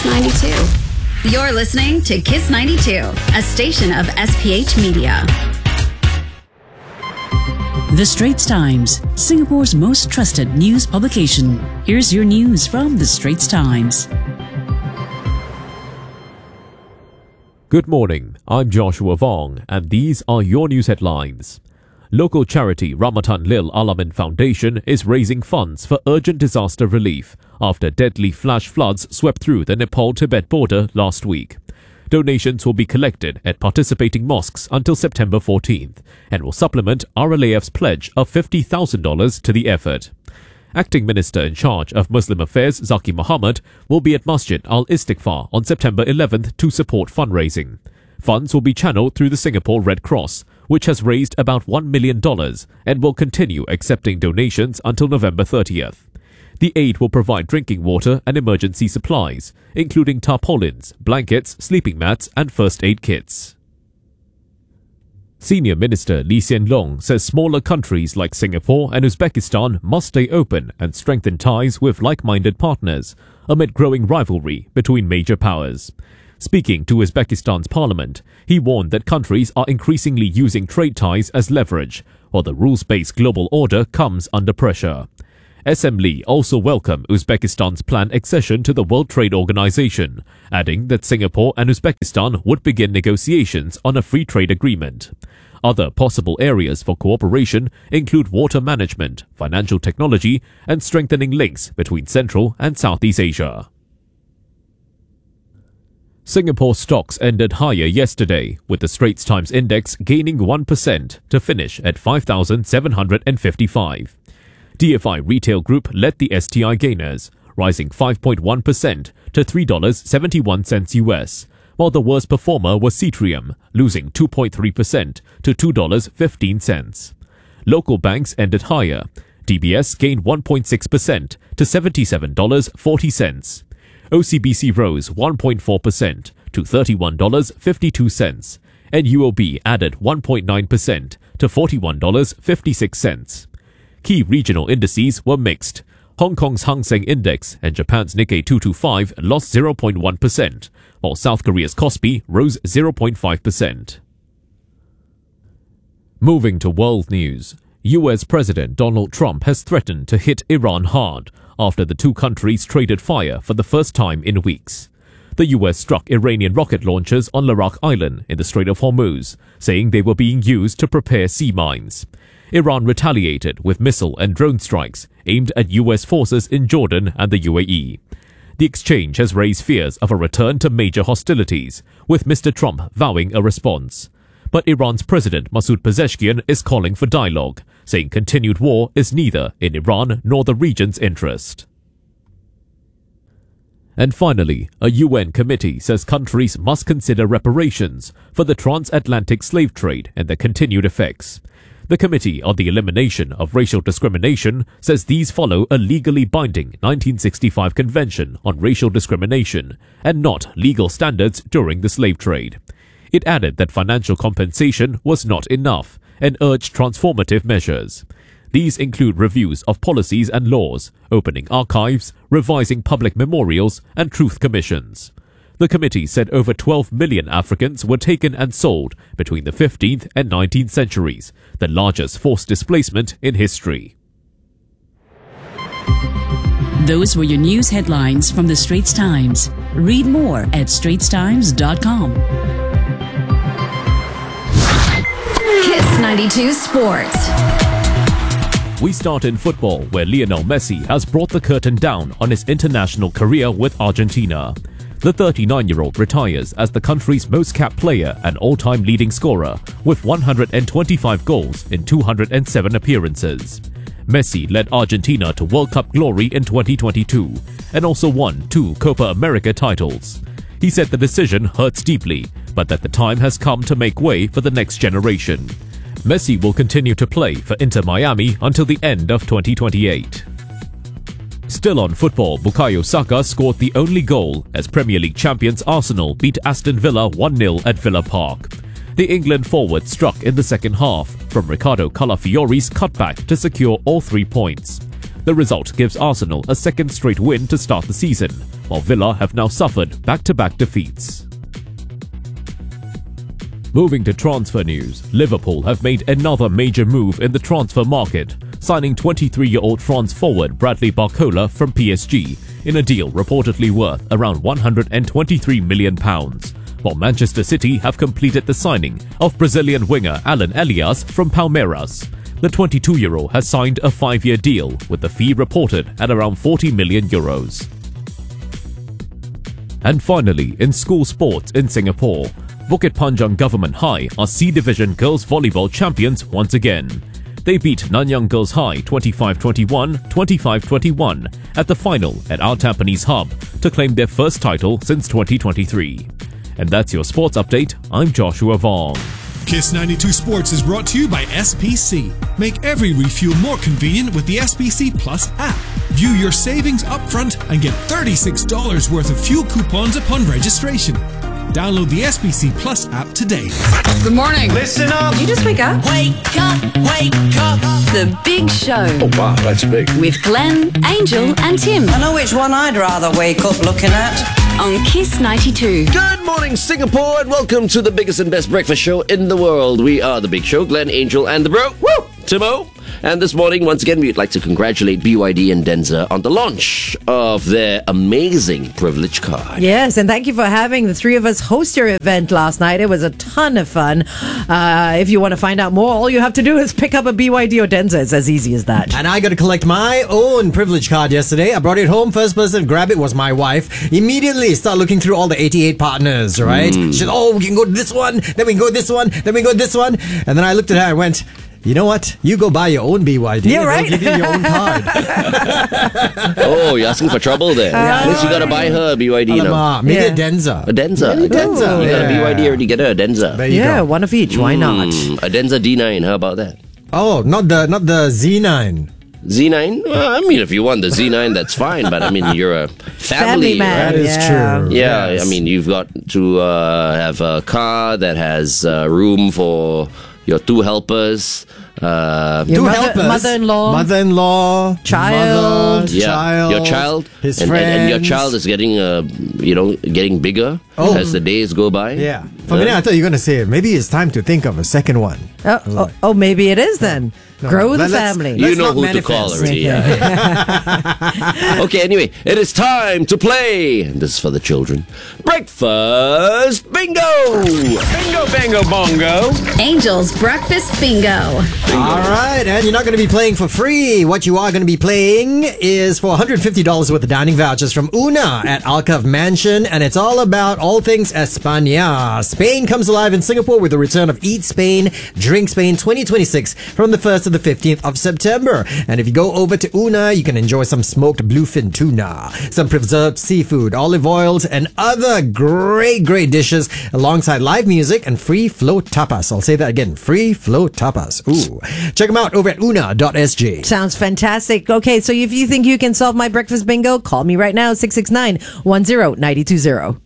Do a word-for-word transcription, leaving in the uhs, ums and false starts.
Kiss ninety-two. You're listening to Kiss ninety-two, a station of S P H Media. The Straits Times, Singapore's most trusted news publication. Here's your news from The Straits Times. Good morning, I'm Joshua Vong, and these are your news headlines. Local charity Ramatan Lil Alamin Foundation is raising funds for urgent disaster relief after deadly flash floods swept through the Nepal-Tibet border last week. Donations will be collected at participating mosques until September fourteenth and will supplement R L A F's pledge of fifty thousand dollars to the effort. Acting Minister in charge of Muslim Affairs Zaki Mohammed will be at Masjid Al-Istighfar on September eleventh to support fundraising. Funds will be channeled through the Singapore Red Cross, which has raised about one million dollars and will continue accepting donations until November thirtieth. The aid will provide drinking water and emergency supplies, including tarpaulins, blankets, sleeping mats and first aid kits. Senior Minister Lee Hsien Loong says smaller countries like Singapore and Uzbekistan must stay open and strengthen ties with like-minded partners amid growing rivalry between major powers. Speaking to Uzbekistan's parliament, he warned that countries are increasingly using trade ties as leverage, while the rules-based global order comes under pressure. S M Lee also welcomed Uzbekistan's planned accession to the World Trade Organization, adding that Singapore and Uzbekistan would begin negotiations on a free trade agreement. Other possible areas for cooperation include water management, financial technology, and strengthening links between Central and Southeast Asia. Singapore stocks ended higher yesterday, with the Straits Times Index gaining one percent to finish at five thousand seven hundred fifty-five. D F I Retail Group led the S T I gainers, rising five point one percent to three dollars and seventy-one cents U S, while the worst performer was Cetrium, losing two point three percent to two dollars and fifteen cents. Local banks ended higher. D B S gained one point six percent to seventy-seven dollars and forty cents. O C B C rose one point four percent to thirty-one dollars and fifty-two cents, and U O B added one point nine percent to forty-one dollars and fifty-six cents. Key regional indices were mixed. Hong Kong's Hang Seng Index and Japan's Nikkei two twenty-five lost zero point one percent, while South Korea's Kospi rose zero point five percent. Moving to world news, U S President Donald Trump has threatened to hit Iran hard after the two countries traded fire for the first time in weeks. The U S struck Iranian rocket launchers on Larak Island in the Strait of Hormuz, saying they were being used to prepare sea mines. Iran retaliated with missile and drone strikes aimed at U S forces in Jordan and the U A E. The exchange has raised fears of a return to major hostilities, with Mister Trump vowing a response. But Iran's President Masoud Pezeshkian is calling for dialogue, saying continued war is neither in Iran nor the region's interest. And finally, a U N committee says countries must consider reparations for the transatlantic slave trade and their continued effects. The Committee on the Elimination of Racial Discrimination says these follow a legally binding nineteen sixty-five Convention on Racial Discrimination and not legal standards during the slave trade. It added that financial compensation was not enough and urged transformative measures. These include reviews of policies and laws, opening archives, revising public memorials, and truth commissions. The committee said over twelve million Africans were taken and sold between the fifteenth and nineteenth centuries, the largest forced displacement in history. Those were your news headlines from The Straits Times. Read more at straits times dot com. Kiss ninety-two Sports. We start in football, where Lionel Messi has brought the curtain down on his international career with Argentina. The thirty-nine-year-old retires as the country's most capped player and all-time leading scorer, with one hundred twenty-five goals in two hundred seven appearances. Messi led Argentina to World Cup glory in twenty twenty-two and also won two Copa America titles. He said the decision hurts deeply, but that the time has come to make way for the next generation. Messi will continue to play for Inter Miami until the end of twenty twenty-eight. Still on football, Bukayo Saka scored the only goal as Premier League champions Arsenal beat Aston Villa one nil at Villa Park. The England forward struck in the second half from Ricardo Calafiore's cutback to secure all three points. The result gives Arsenal a second straight win to start the season, while Villa have now suffered back-to-back defeats. Moving to transfer news, Liverpool have made another major move in the transfer market, signing twenty-three-year-old France forward Bradley Barcola from P S G in a deal reportedly worth around one hundred twenty-three million pounds, while Manchester City have completed the signing of Brazilian winger Alan Elias from Palmeiras. The twenty-two-year-old has signed a five-year deal with the fee reported at around forty million euros. And finally, in school sports in Singapore, Bukit Panjang Government High are C Division Girls Volleyball champions once again. They beat Nanyang Girls High twenty-five twenty-one, twenty-five twenty-one at the final at our Tampines hub to claim their first title since twenty twenty-three. And that's your sports update. I'm Joshua Vaughn. Kiss ninety-two Sports is brought to you by S P C. Make every refuel more convenient with the S P C Plus app. View your savings upfront and get thirty-six dollars worth of fuel coupons upon registration. Download the S P C Plus app today. Good morning. Listen up. Did you just wake up? Wake up, wake up. The Big Show Oh, wow, that's big. with Glenn, Angel, and Tim I know which one I'd rather wake up looking at. on Kiss ninety-two. Good morning, Singapore, and welcome to the biggest and best breakfast show in the world. We are the Big Show, Glenn, Angel, and the Bro. Woo! Timo. And this morning, once again, we'd like to congratulate B Y D and Denza on the launch of their amazing privilege card. Yes, and thank you for having the three of us host your event last night. It was a ton of fun. Uh, if you want to find out more, all you have to do is pick up a B Y D or Denza. It's as easy as that. And I got to collect my own privilege card yesterday. I brought it home. First person to grab it was my wife. Immediately start looking through all the eighty-eight partners, right? Mm. She said, oh, we can go to this one, then we can go to this one, then we can go to this one. And then I looked at her and went, you know what? You go buy your own B Y D. Yeah, right. They'll give you your own card. Oh, you're asking for trouble there. At least you got to buy her a B Y D now. Alamak, maybe Yeah. a Denza. A Denza. Maybe Denza. You got a B Y D Yeah. already, get her a Denza. There you Yeah, go. one of each. Why not? Mm, a Denza D nine, how about that? Oh, not the not the Z nine. Z nine? Well, I mean, if you want the Z nine, that's fine. But I mean, you're a family, Family man. right? That is Yeah. true. Yeah, Yes. I mean, you've got to uh, have a car that has uh, room for your two helpers. Uh, Your Two mother- helpers. mother-in-law. Mother-in-law. Child. Mother, yeah, child. your child, His and, friends. and, and your child is getting, uh, you know, getting bigger Oh. as the days go by. Yeah. For a minute, I thought you were going to say, maybe it's time to think of a second one. Oh, oh, oh, maybe it is then. No, Grow no, the let's- family. You Let's know not who to call manifest. already. Yeah. Okay, anyway, it is time to play. And this is for the children. Breakfast Bingo! Bingo, bango, bongo. Angel's Breakfast Bingo. All right, and you're not going to be playing for free. What you are going to be playing is for one hundred fifty dollars worth of dining vouchers from Una at Alcove Mansion, and it's all about all things España. Spain comes alive in Singapore with the return of Eat Spain, Drink Spain twenty twenty-six from the first to the fifteenth of September. And if you go over to Una, you can enjoy some smoked bluefin tuna, some preserved seafood, olive oils, and other great, great dishes alongside live music and free flow tapas. I'll say that again, free flow tapas. Ooh. Check them out over at una dot s g. Sounds fantastic. Okay, so if you think you can solve my breakfast bingo, call me right now, six six nine, one zero nine two zero.